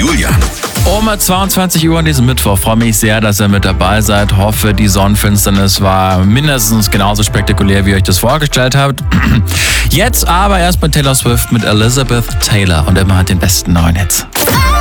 Julian. Um 22 Uhr an diesem Mittwoch. Freue mich sehr, dass ihr mit dabei seid. Hoffe, die Sonnenfinsternis war mindestens genauso spektakulär, wie ihr euch das vorgestellt habt. Jetzt aber erstmal Taylor Swift mit Elizabeth Taylor und immer den besten neuen Hits.